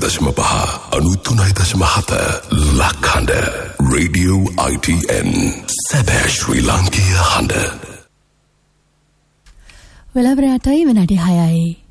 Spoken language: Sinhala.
93.7 ලක්හඬ Radio ITN සැබෑ ශ්‍රී ලාංකීය හඬ. වෙලාව රාත්‍රී විනාඩි 6යි.